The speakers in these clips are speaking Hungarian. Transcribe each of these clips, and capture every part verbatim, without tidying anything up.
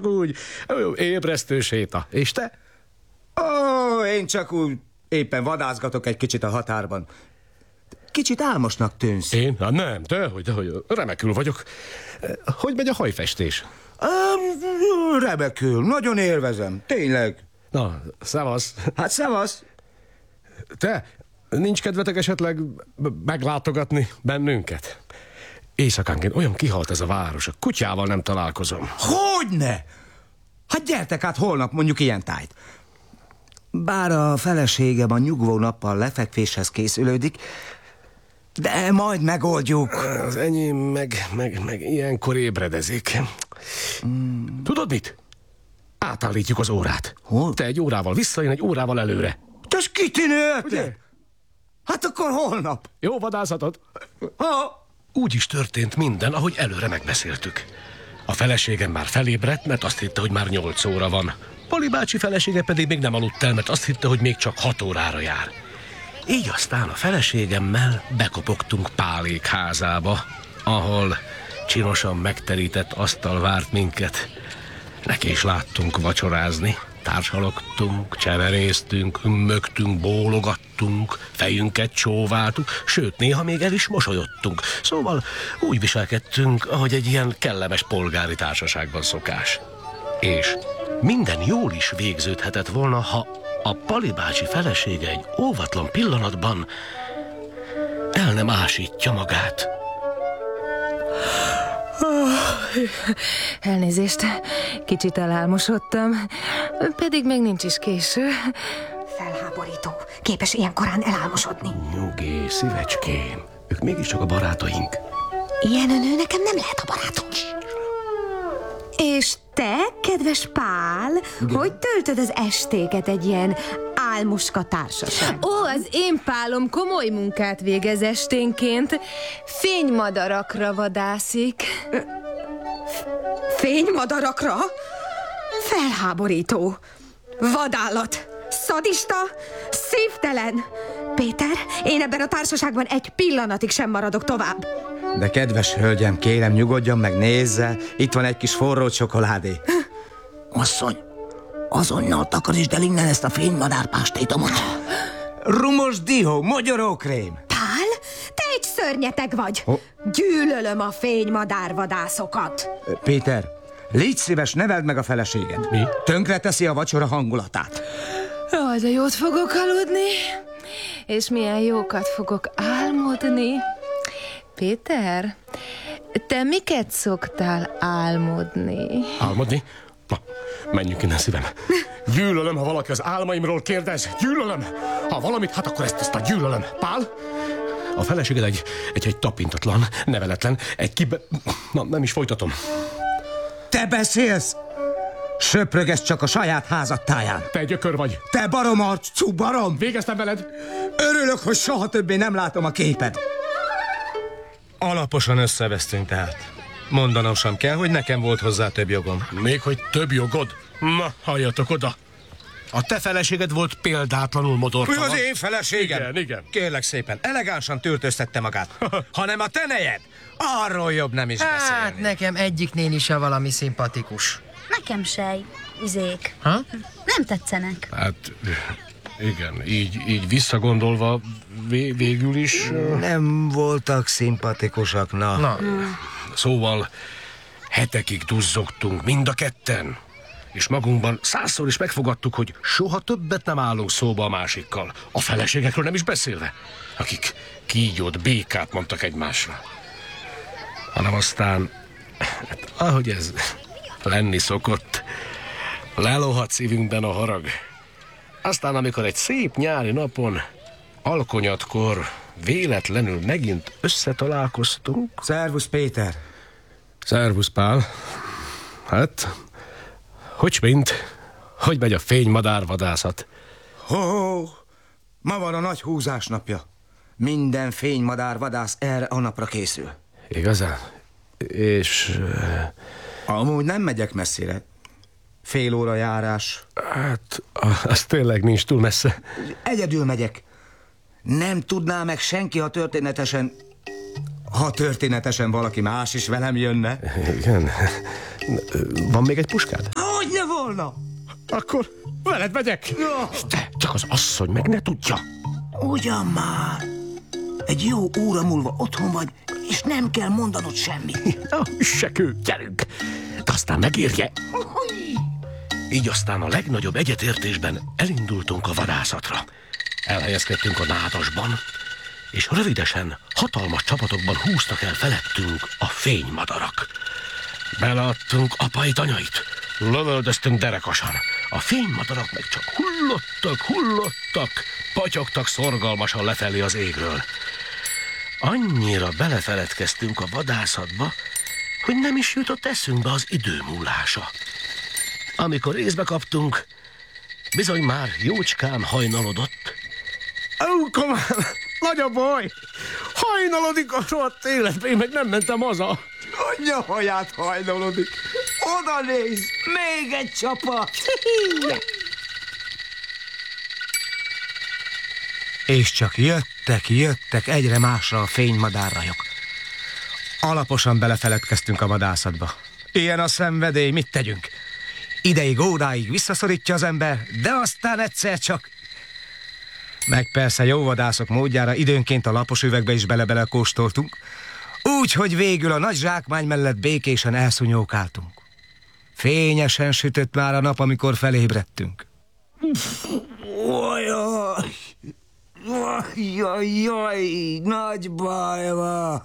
csak úgy ébresztő séta. És te? Ó, én csak úgy éppen vadászgatok egy kicsit a határban. Kicsit álmosnak tűnsz. Én? Hát nem, te, hogy, hogy remekül vagyok. Hogy megy a hajfestés? Um, remekül, nagyon élvezem, tényleg. Na, szevasz. Hát szevasz. Te, nincs kedvetek esetleg meglátogatni bennünket? Éjszakánként olyan kihalt ez a város, a kutyával nem találkozom. Hogyne? Hát gyertek át holnap mondjuk ilyen tájt. Bár a feleségem a nyugvó nappal lefekvéshez készülődik, de majd megoldjuk. Az enyém meg, meg, meg ilyenkor ébredezik. Mm. Tudod mit? Átállítjuk az órát. Hol? Te egy órával vissza, én egy órával előre. Te kitűnő ötlet! Hát akkor holnap. Jó vadászatot. Ha... Úgy is történt minden, ahogy előre megbeszéltük. A feleségem már felébredt, mert azt hitte, hogy már nyolc óra van. Pali bácsi felesége pedig még nem aludt el, mert azt hitte, hogy még csak hat órára jár. Így aztán a feleségemmel bekopogtunk Pálék házába, ahol csinosan megterített asztal várt minket. Neki is láttunk vacsorázni. Társalogtunk, cseveréztünk, mögtünk, bólogattunk, fejünket csóváltuk, sőt, néha még el is mosolyodtunk. Szóval úgy viselkedtünk, ahogy egy ilyen kellemes polgári társaságban szokás. És minden jól is végződhetett volna, ha a Pali bácsi felesége egy óvatlan pillanatban el nem ásítja magát. Elnézést, kicsit elálmosodtam, pedig még nincs is késő. Felháborító. Képes ilyen korán elálmosodni. Nyugi, szívecském, ők mégiscsak a barátaink. Ilyen nő nekem nem lehet a barátom. És te, kedves Pál, igen, hogy töltöd az estéket egy ilyen álmoska társaság? Ó, az én pálom komoly munkát végez esténként. Fénymadarakra vadászik. Fénymadarakra? Felháborító. Vadállat. Szadista. Szívtelen. Péter, én ebben a társaságban egy pillanatig sem maradok tovább. De kedves hölgyem, kérem, nyugodjon meg, nézze. Itt van egy kis forró csokoládé. Asszony, azonnal takarítsd el innen ezt a fénymadárpástétomot. Rumos dió, mogyorókrém. Pál, te egy szörnyeteg vagy. Oh. Gyűlölöm a fénymadárvadászokat. Péter, légy szíves, neveld meg a feleséged. Mi? Tönkre teszi a vacsora hangulatát. Jaj, de jót fogok aludni, és milyen jókat fogok álmodni. Péter, te miket szoktál álmodni? Álmodni? Na, menjünk innen, szívem. Gyűlölöm, ha valaki az álmaimról kérdez. Gyűlölöm! Ha valamit, hát akkor ezt aztán gyűlölöm. Pál? A feleséged egy, egy, egy tapintatlan, neveletlen, egy kibe... Na, nem is folytatom. Te beszélsz? Söprögesz csak a saját házad táján. Te gyökör vagy. Te baromarcú barom! Végeztem veled? Örülök, hogy soha többé nem látom a képed. Alaposan összevesztünk tehát. Mondanom sem kell, hogy nekem volt hozzá több jogom. Még hogy több jogod? Na, halljatok oda. A te feleséged volt példátlanul modortalan. Az én feleségem? Igen, igen. Kérlek szépen, elegánsan tűrtöztette magát. Hanem a te nejed, arról jobb nem is beszélni. Hát nekem egyik néni se valami szimpatikus. Nekem se, izék. Ha? Nem tetszenek. Hát, igen, így, így visszagondolva vé, végül is... Nem voltak szimpatikusak, na. Na. Szóval hetekig duzzogtunk mind a ketten, és magunkban százszor is megfogadtuk, hogy soha többet nem állunk szóba a másikkal, a feleségekről nem is beszélve, akik kígyót, békát mondtak egymásra. Hanem aztán, hát, ahogy ez lenni szokott, lelohadt szívünkben a harag. Aztán, amikor egy szép nyári napon, alkonyatkor véletlenül megint összetalálkoztunk. Szervusz, Péter. Szervusz, Pál. Hát, hogy mint? Hogy megy a fénymadárvadászat? Ho-ho! Ma van a nagy húzás napja. Minden fénymadárvadász erre a napra készül. Igazán? És... Amúgy nem megyek messzire. Fél óra járás. Hát, az tényleg nincs túl messze. Egyedül megyek. Nem tudná meg senki, ha történetesen... Ha történetesen valaki más is velem jönne. Igen. Van még egy puskád? Vigye volna! Akkor veled megyek. Te, csak az asszony meg ne tudja. Ugyan már. Egy jó óra múlva otthon vagy, és nem kell mondanod semmit. Na, üssekő, gyerünk. De aztán megérje. Így aztán a legnagyobb egyetértésben elindultunk a vadászatra. Elhelyezkedtünk a nádasban, és rövidesen hatalmas csapatokban húztak el felettünk a fénymadarak. Beleadtunk apait, anyait, lövöldöztünk derekasan. A fénymadarak meg csak hullottak, hullottak, patyogtak szorgalmasan lefelé az égről. Annyira belefeledkeztünk a vadászatba, hogy nem is jutott eszünkbe az idő múlása. Amikor észbe kaptunk, bizony már jócskán hajnalodott. Ó, komám, nagy a baj! Hajnalodik a rohadt életbe, én meg nem mentem haza. Anyja haját hajnalodik. Oda néz, még egy csapat. És csak jöttek, jöttek egyre másra a fénymadárrajok. Alaposan belefeledkeztünk a vadászatba. Ilyen a szenvedély, mit tegyünk? Ideig, óráig visszaszorítja az ember, de aztán egyszer csak... Meg persze jó vadászok módjára időnként a lapos üvegbe is bele-bele kóstoltunk, úgy, hogy végül a nagy zsákmány mellett békésen elszúnyókáltunk. Fényesen sütött már a nap, amikor felébredtünk. Ojaj! Jaj, jaj, nagy baj van.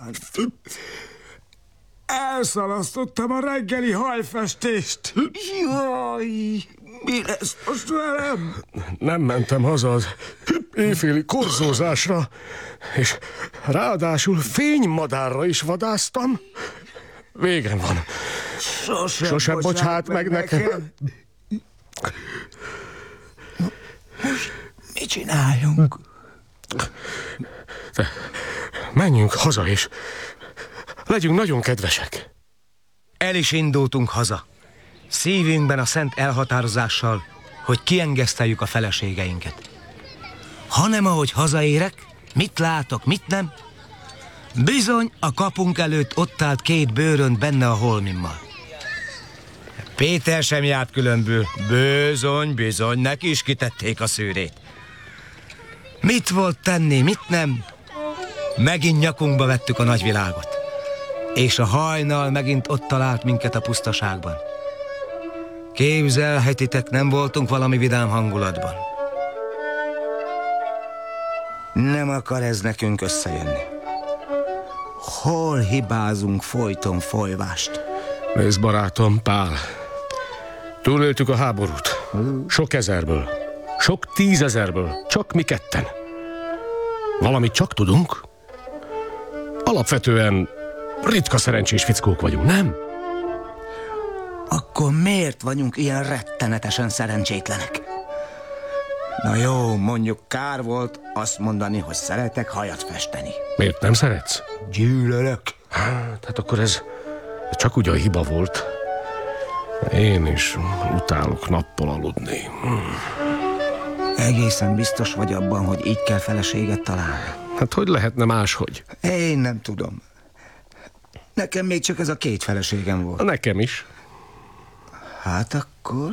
Elszalasztottam a reggeli hajfestést. Jaj, mi lesz most velem? Nem mentem haza az éjféli korzózásra, és ráadásul fénymadárra is vadásztam. Végem van. Sosem, Sosem bocsát meg nekem. Most mit csináljunk? De menjünk haza, és legyünk nagyon kedvesek. El is indultunk haza. Szívünkben a szent elhatározással, hogy kiengeszteljük a feleségeinket. Hanem ahogy hazaérek, mit látok, mit nem? Bizony a kapunk előtt ott állt két bőrönt benne a holmimmal. Péter sem járt különbül. Bizony, bizony, neki is kitették a szűrét. Mit volt tenni, mit nem? Megint nyakunkba vettük a nagyvilágot. És a hajnal megint ott talált minket a pusztaságban. Képzelhetitek, nem voltunk valami vidám hangulatban. Nem akar ez nekünk összejönni. Hol hibázunk folyton folyvást? Nézd, barátom, Pál. Túléltük a háborút. Sok ezerből, sok tízezerből, csak mi ketten. Valamit csak tudunk. Alapvetően ritka szerencsés fickók vagyunk, nem? Akkor miért vagyunk ilyen rettenetesen szerencsétlenek? Na jó, mondjuk kár volt azt mondani, hogy szeretek hajat festeni. Miért nem szeretsz? Gyűlölök. Hát, hát akkor ez csak ugye a hiba volt. Én is utálok nappal aludni. Egészen biztos vagy abban, hogy így kell feleséget találni? Hát hogy lehetne máshogy? Én nem tudom. Nekem még csak ez a két feleségem volt. Nekem is. Hát akkor...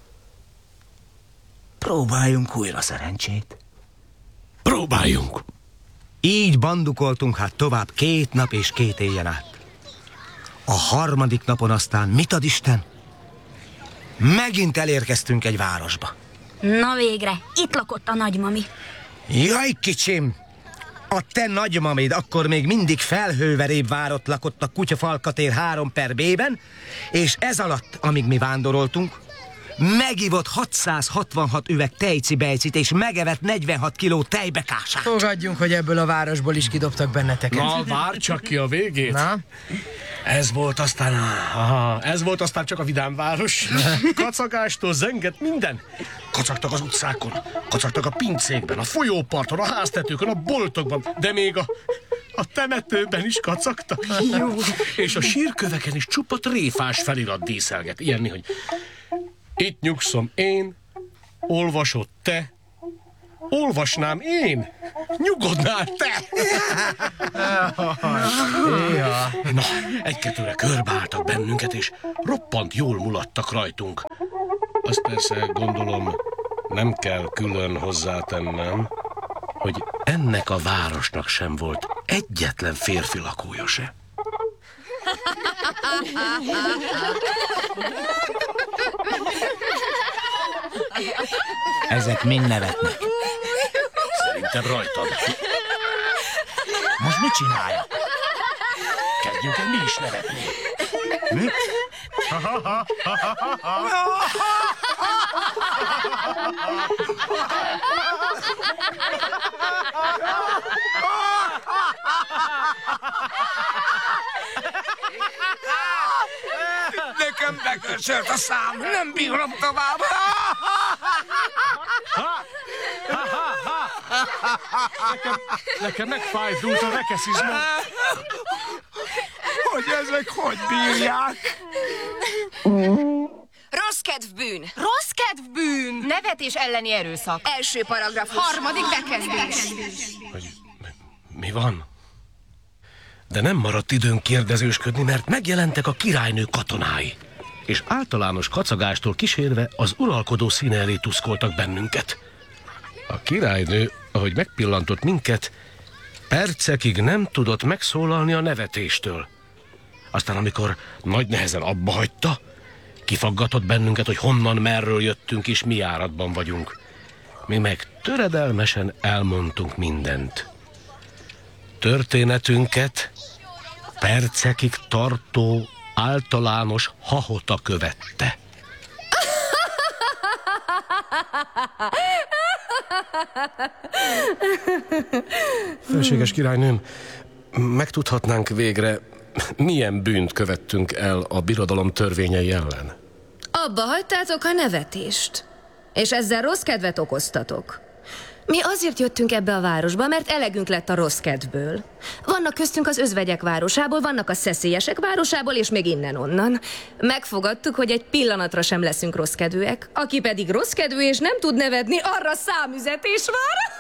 próbáljunk újra szerencsét. Próbáljunk. Így bandukoltunk hát tovább két nap és két éjjel át. A harmadik napon aztán mit ad Isten? Megint elérkeztünk egy városba. Na végre, itt lakott a nagymami. Jaj, kicsim! A te nagymamid akkor még mindig felhőverébb várott lakott a Kutyafalkatér három per B-ben, és ez alatt, amíg mi vándoroltunk, megivott hatszázhatvanhat üveg tejcibejcit, és megevett negyvenhat kiló tejbekását. Fogadjunk, hogy ebből a városból is kidobtak benneteket. Na, várj csak ki a végét. Na? Ez volt aztán, aha, ez volt aztán csak a vidámváros. Kacagástól zenget minden. Kacagtak az utcákon, kacagtak a pincékben, a folyóparton, a háztetőkön, a boltokban, de még a, a temetőben is kacagtak. Jó. És a sírköveken is csupa tréfás felirat díszelget. Ilyenni, hogy itt nyugszom én, olvasod te, olvasnám én, nyugodnál te. Na, egy-kettőre körbeálltak bennünket, és roppant jól mulattak rajtunk. Azt persze gondolom, nem kell külön hozzátennem, hogy ennek a városnak sem volt egyetlen férfi lakója se. Ezek mind nevetnek. Szerintem rajtad. Most mit csinálja? Kezdjünk el mi is nevetni. Mi? Nekem bekösölt a szám, nem bírom tovább. Nekem, nekem megfájdult a rekeszizma. Hogy ezek hogy bírják? Rossz kedv bűn. Rossz kedv bűn. Nevetés elleni erőszak. Első paragrafus. Harmadik bekezdés. Hogy mi van? De nem maradt időnk kérdezősködni, mert megjelentek a királynő katonái. És általános kacagástól kísérve az uralkodó színe elé tuszkoltak bennünket. A királynő, ahogy megpillantott minket, percekig nem tudott megszólalni a nevetéstől. Aztán, amikor nagy nehezen abba hagyta, kifaggatott bennünket, hogy honnan, merről jöttünk és mi járatban vagyunk. Mi meg töredelmesen elmondtunk mindent. Történetünket percekig tartó általános hahota követte. Fölséges királynőm, megtudhatnánk végre, milyen bűnt követtünk el a birodalom törvényei ellen? Abba hagytátok a nevetést, és ezzel rossz kedvet okoztatok. Mi azért jöttünk ebbe a városba, mert elegünk lett a rossz kedvből. Vannak köztünk az özvegyek városából, vannak a szeszélyesek városából, és még innen-onnan. Megfogadtuk, hogy egy pillanatra sem leszünk rossz kedvűek. Aki pedig rossz kedvű és nem tud nevetni, arra számüzetés vár.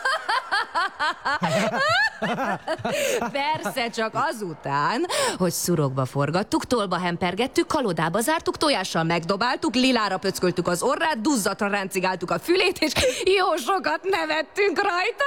Persze, csak azután, hogy szurokba forgattuk, tolba hempergettük, kalodába zártuk, tojással megdobáltuk, lilára pöcköltük az orrát, duzzatra ráncigáltuk a fülét, és jó sokat nevettünk rajta.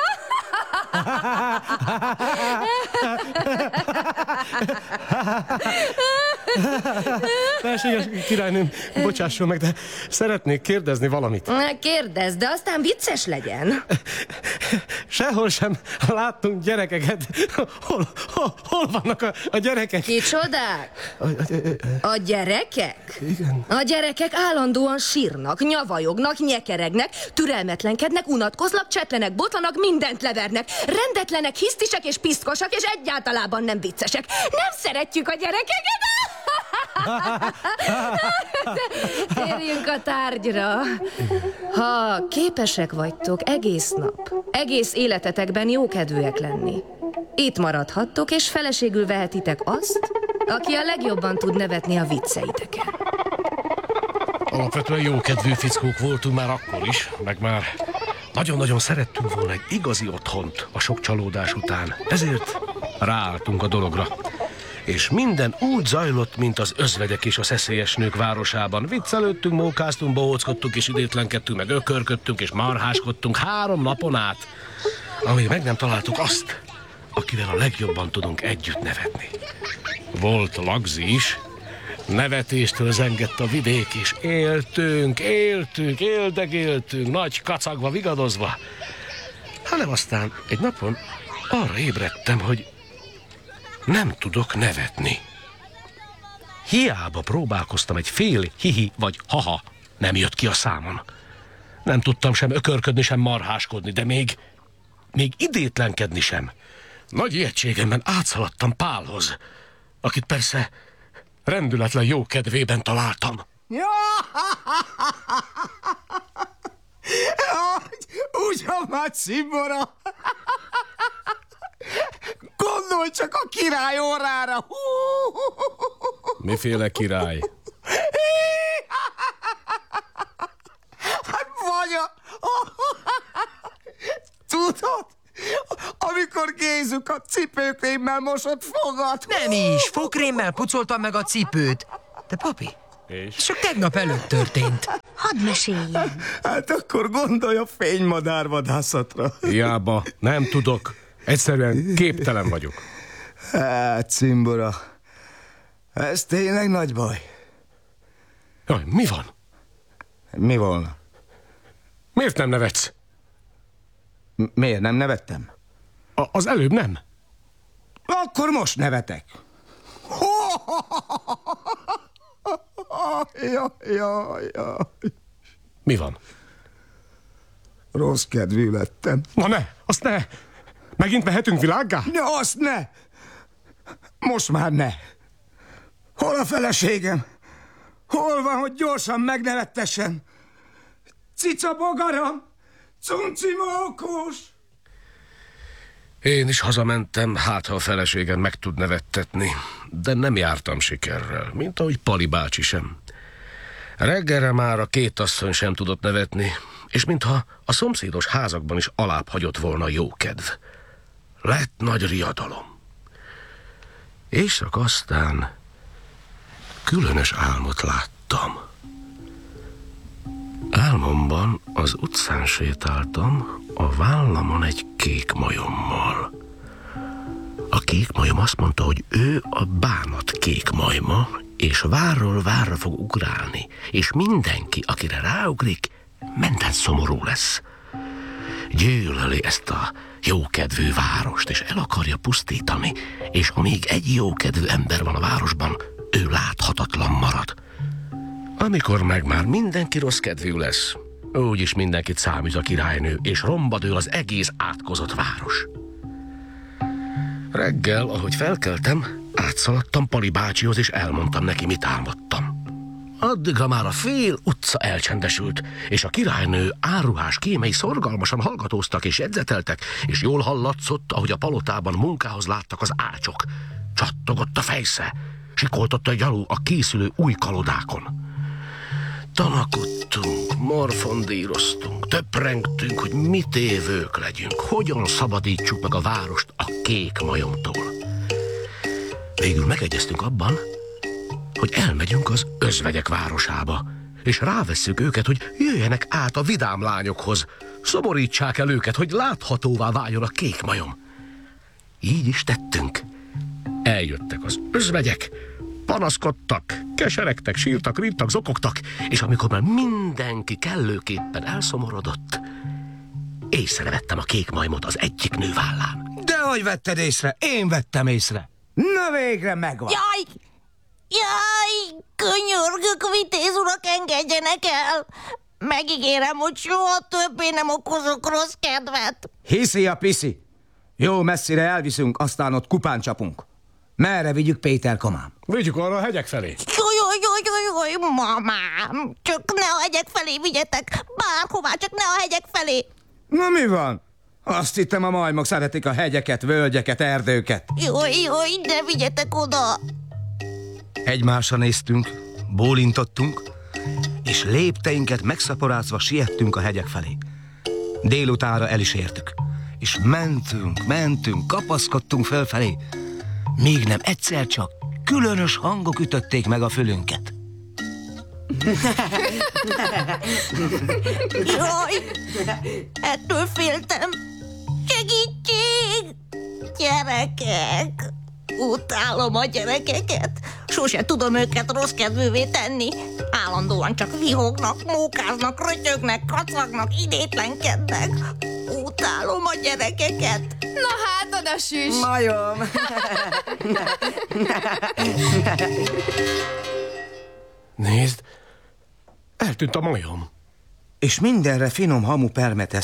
Felsséges királynőm, bocsásson meg, de szeretnék kérdezni valamit. Kérdezd, de aztán vicces legyen. Sehol sem láttunk gyerekeket. Hol, hol, hol vannak a, a gyerekek? Kicsodák? A gyerekek? Igen. A gyerekek állandóan sírnak, nyavajognak, nyekeregnek, türelmetlenkednek, unatkoznak, csetlenek, botlanak, mindent levernek. Rendetlenek, hisztisek és piszkosak, és egyáltalában nem viccesek. Nem szeretjük a gyerekeket! Térjünk a tárgyra. Ha képesek vagytok egész nap, egész életetekben jókedvűek lenni, itt maradhattok, és feleségül vehetitek azt, aki a legjobban tud nevetni a vicceiteken. Alapvetően jókedvű fickók voltunk már akkor is, meg már nagyon-nagyon szerettünk volna egy igazi otthont a sok csalódás után. Ezért ráálltunk a dologra. És minden úgy zajlott, mint az özvegyek és a szeszélyes nők városában. Viccelődtünk, mókáztunk, bohóckodtunk és idétlenkedtünk, meg ökörködtünk és marháskodtunk három napon át, amíg meg nem találtuk azt, akivel a legjobban tudunk együtt nevetni. Volt Lagzi is, nevetéstől zengett a vidék, és éltünk, éltünk, éldegéltünk, nagy kacagva, vigadozva. Hanem aztán egy napon arra ébredtem, hogy nem tudok nevetni. Hiába próbálkoztam egy fél hihi vagy haha, nem jött ki a számon. Nem tudtam sem ökörködni, sem marháskodni, de még, még idétlenkedni sem. Nagy ijegységemben átszaladtam Pálhoz, akit persze rendületlen jó kedvében találtam. Úgy a nagy szimbora. Gondolj csak a király orrára! Miféle király? Hát vagy a... Tudod, amikor Gézuka cipőkrémmel mosott fogad. Nem is, fogkrémmel pucoltam meg a cipőt. De papi, És? ez csak tegnap előtt történt. Hadd meséljen. Hát akkor gondolj a fénymadárvadászatra. Hiába, nem tudok. Egyszerűen képtelen vagyok. Hát, cimbora, ez tényleg nagy baj. Jaj, mi van? Mi volna? Miért nem nevetsz? M- miért nem nevettem? A- az előbb nem. Akkor most nevetek. Ja, ja, ja. Mi van? Rossz kedvű lettem. Na ne, azt ne. Megint mehetünk világgá? Ne, azt ne! Most már ne! Hol a feleségem? Hol van, hogy gyorsan megnevettessen? Cica bogaram! Cunci mókus! Én is hazamentem, hát ha a feleségem meg tud nevettetni, de nem jártam sikerrel, mint ahogy Pali bácsi sem. Reggelre már a két asszony sem tudott nevetni, és mintha a szomszédos házakban is alább hagyott volna jókedv. Lett nagy riadalom. Éjszaka aztán különös álmot láttam. Álmomban az utcán sétáltam, a vállamon egy kék majommal. A kék majom azt mondta, hogy ő a bánat kék majma, és várról várra fog ugrálni, és mindenki, akire ráugrik, minden szomorú lesz. Gyűlöli ezt a jókedvű várost, és el akarja pusztítani, és amíg egy jókedvű ember van a városban, ő láthatatlan marad. Amikor meg már mindenki rossz kedvű lesz, úgyis mindenkit számít a királynő, és romba dől az egész átkozott város. Reggel, ahogy felkeltem, átszaladtam Pali bácsihoz, és elmondtam neki, mit álmodtam. Addigra már a fél utca elcsendesült, és a királynő áruhás kémei szorgalmasan hallgatóztak és jegyzeteltek, és jól hallatszott, ahogy a palotában munkához láttak az ácsok. Csattogott a fejsze, sikoltott a gyalú a készülő új kalodákon. Tanakodtunk, morfondíroztunk, töprengtünk, hogy mit évők legyünk, hogyan szabadítsuk meg a várost a kék majomtól. Végül megegyeztünk abban, hogy elmegyünk az özvegyek városába, és rávesszük őket, hogy jöjjenek át a vidám lányokhoz, szomorítsák el őket, hogy láthatóvá váljon a kék majom. Így is tettünk. Eljöttek az özvegyek, panaszkodtak, keseregtek, sírtak, rívtak, zokogtak, és amikor már mindenki kellőképpen elszomorodott, észrevettem a kék majmot az egyik nő vállán. Dehogy vetted észre? Én vettem észre. Na végre megvan. Jaj! Jaj! Könyörgök, vitéz urak, engedjenek el! Megígérem, hogy soha többé nem okozok rossz kedvet. Hiszi a piszi. Jó messzire elviszünk, aztán ott kupán csapunk. Merre vigyük Péter kamám? Vigyük arra a hegyek felé. Jaj, jaj, jaj, jaj, jaj, mamám! Csak ne a hegyek felé vigyetek! Bárhová, csak ne a hegyek felé! Na mi van? Azt hittem, a majmok szeretik a hegyeket, völgyeket, erdőket. Jaj, jaj, ne vigyetek oda! Egymásra néztünk, bólintottunk, és lépteinket megszaporázva siettünk a hegyek felé. Délutánra el is értük, és mentünk, mentünk, kapaszkodtunk fölfelé, míg nem egyszer csak különös hangok ütötték meg a fülünket. Jaj! Ettől féltem! Segítség! Gyerekek! Utálom a gyerekeket! Sose tudom őket rossz kedvűvé tenni. Állandóan csak vihognak, mókáznak, rötyögnek, kacagnak, idétlenkednek. Utálom a gyerekeket. Na hát, oda süss! Majom! Nézd, eltűnt a majom. És mindenre finom hamu permetez.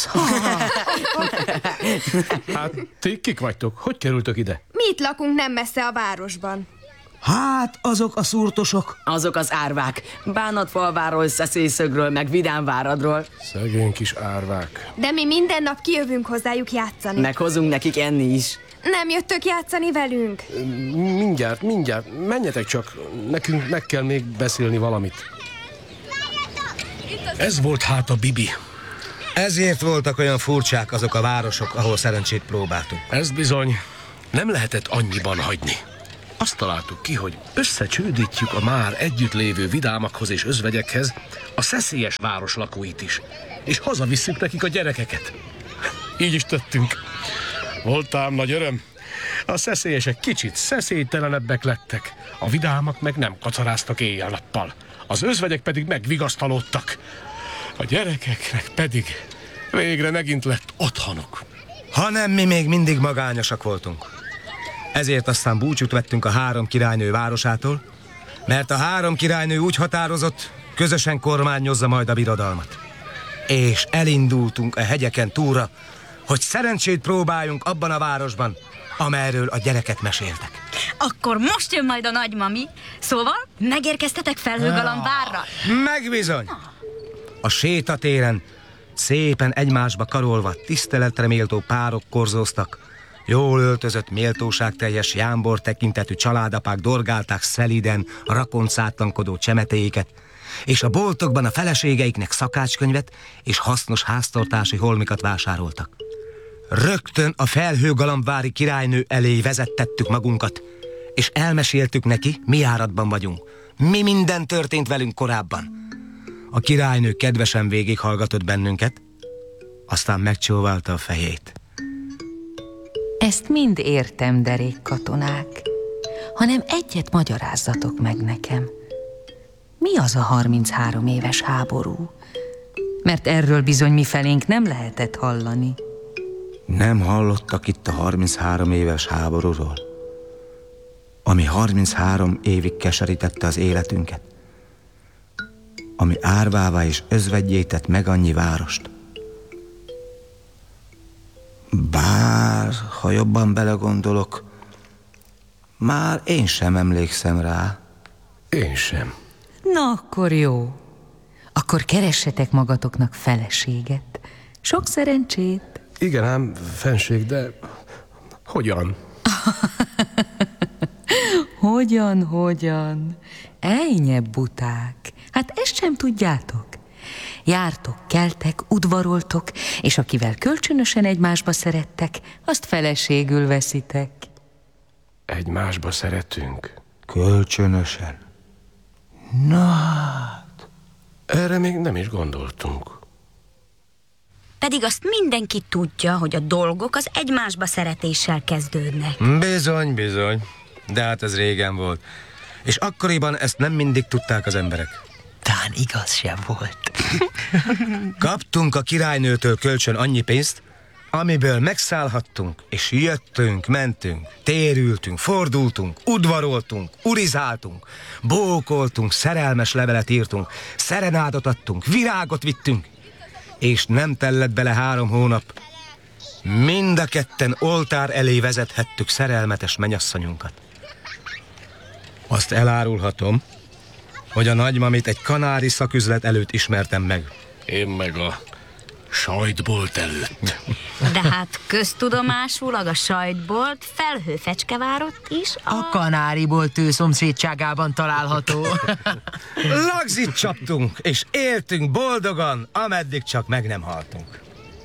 Hát, ti kik vagytok? Hogy kerültök ide? Mi itt lakunk nem messze a városban. Hát, azok a szurtosok. Azok az árvák. Bánatfalváról, Szeszélyszögről, meg Vidámváradról. Szegény kis árvák. De mi minden nap kijövünk hozzájuk játszani. Meg hozunk nekik enni is. Nem jöttök játszani velünk? Mindjárt, mindjárt. Menjetek csak. Nekünk meg kell még beszélni valamit. Ez volt hát a Bibi. Ezért voltak olyan furcsák azok a városok, ahol szerencsét próbáltunk. Ez bizony nem lehetett annyiban hagyni. A azt találtuk ki, hogy összecsődítjük a már együtt lévő vidámakhoz és özvegyekhez a szeszélyes város lakóit is, és hazavisszük nekik a gyerekeket. Így is tettünk. Volt ám nagy öröm. A szeszélyesek kicsit szeszélytelenebbek lettek, a vidámak meg nem kacaráztak éjjel-nappal, az özvegyek pedig megvigasztalódtak, a gyerekeknek pedig végre megint lett otthonuk. Hanem mi még mindig magányosak voltunk. Ezért aztán búcsút vettünk a három királynő városától, mert a három királynő úgy határozott, közösen kormányozza majd a birodalmat. És elindultunk a hegyeken túlra, hogy szerencsét próbáljunk abban a városban, amelyről a gyereket meséltek. Akkor most jön majd a nagymami. Szóval megérkeztetek Felhőgalambvárra? Megbizony! A sétatéren szépen egymásba karolva tiszteletre méltó párok korzóztak, jól öltözött, méltóságteljes, jámbor tekintetű családapák dorgálták szeliden a rakoncátlankodó csemetéiket, és a boltokban a feleségeiknek szakácskönyvet és hasznos háztartási holmikat vásároltak. Rögtön a Felhőgalambvári királynő elé vezettettük magunkat, és elmeséltük neki, mi járatban vagyunk, mi minden történt velünk korábban. A királynő kedvesen végighallgatott bennünket, aztán megcsóválta a fejét. Ezt mind értem, derék katonák, hanem egyet magyarázzatok meg nekem. Mi az a harminchárom éves háború? Mert erről bizony mi felénk nem lehetett hallani. Nem hallottak itt a harminchárom éves háborúról, ami harminchárom évig keserítette az életünket, ami árvává és özvegyé tett meg annyi várost. Bár, ha jobban belegondolok, már én sem emlékszem rá. Én sem. Na akkor jó. Akkor keressetek magatoknak feleséget. Sok szerencsét. Igen ám, fenség, de hogyan? Hogyan, hogyan? Ejnye buták. Hát ezt sem tudjátok. Jártok, keltek, udvaroltok, és akivel kölcsönösen egymásba szerettek, azt feleségül veszitek. Egymásba szeretünk? Kölcsönösen? Na hát. Erre még nem is gondoltunk. Pedig azt mindenki tudja, hogy a dolgok az egymásba szeretéssel kezdődnek. Bizony, bizony. De hát ez régen volt. És akkoriban ezt nem mindig tudták az emberek. Tán igaz sem volt. Kaptunk a királynőtől kölcsön annyi pénzt, amiből megszállhattunk, és jöttünk, mentünk, térültünk, fordultunk, udvaroltunk, urizáltunk, bókoltunk, szerelmes levelet írtunk, szerenádot adtunk, virágot vittünk, és nem tellett bele három hónap. Mind a ketten oltár elé vezethettük szerelmetes mennyasszonyunkat. Azt elárulhatom, hogy a nagymamit egy kanári szaküzlet előtt ismertem meg. Én meg a sajtbolt előtt. De hát köztudomásulag a sajtbolt Felhőfecskevárott is a... A Kanári-bolt ő szomszédságában található. Lagzit csaptunk, és éltünk boldogan, ameddig csak meg nem haltunk.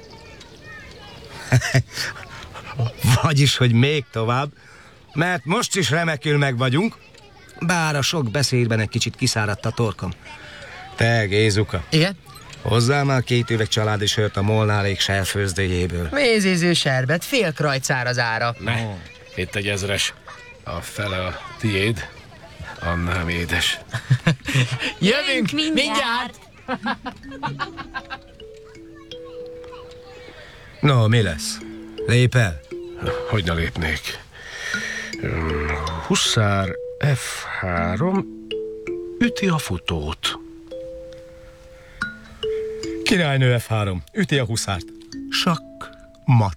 Vagyis, hogy még tovább, mert most is remekül meg vagyunk, bár a sok beszédben egy kicsit kiszáradt a torkom. Te, Gézuka. Igen? Hozzá már két üveg családi sört a Molnárék serfőzdéjéből. Mézéző serbet, fél krajcár az ára. Ne, itt egy ezres. A fele a tiéd, annál édes. Jövünk mindjárt! mindjárt. No, mi lesz? Lép el? Hogy ne lépnék? Huszár ef három üti a futót. Királynő ef három üti a huszárt. Sakk, mat.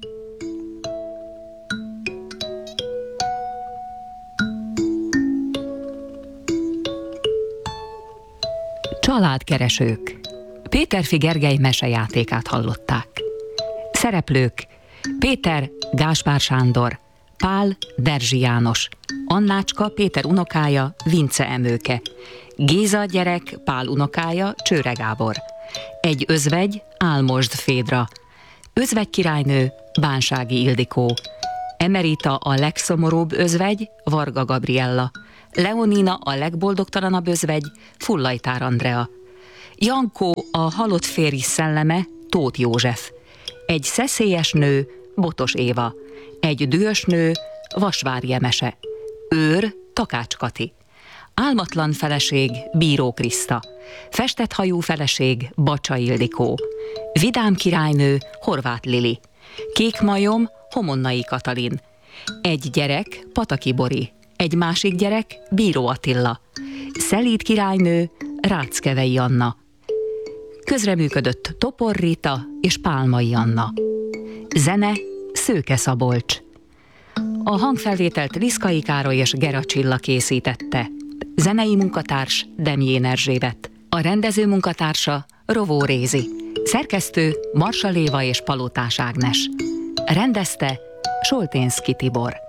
Családkeresők. Péterfi Gergely mesejátékát hallották. Szereplők: Péter Gáspár Sándor, Pál Derzsi János, Annácska Péter unokája Vince Emőke, Géza gyerek Pál unokája Csőre Gábor, egy özvegy Álmosd Fédra, özvegy királynő Bánsági Ildikó, Emerita a legszomorúbb özvegy, Varga Gabriella. Leonina a legboldogtalanabb özvegy, Fullajtár Andrea. Jankó a halott férj szelleme, Tóth József. Egy szeszélyes nő, Botos Éva. Egy dühös nő, Vasvári Emese. Őr, Takács Kati. Álmatlan feleség, Bíró Kriszta. Festett hajú feleség, Bacsa Ildikó. Vidám királynő, Horváth Lili. Kék majom, Homonnai Katalin. Egy gyerek, Pataki Bori. Egy másik gyerek, Bíró Attila. Szelíd királynő, Ráckevei Anna. Közreműködött Topor Rita és Pálmai Anna. Zene, Szőke Szabolcs. A hangfelvételt Liszkai Károly és Gera Csilla készítette. Zenei munkatárs Demjén Erzsébet. A rendező munkatársa Rovó Rézi. Szerkesztő Marsalléva és Palotás Ágnes. Rendezte Solténszky Tibor.